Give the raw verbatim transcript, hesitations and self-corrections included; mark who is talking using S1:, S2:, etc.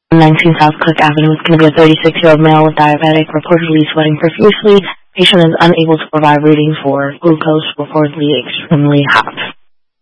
S1: nineteen South Cook Avenue is going to be a thirty-six-year-old male with diabetic, reportedly sweating profusely. Patient is unable to provide readings for glucose, reportedly extremely hot.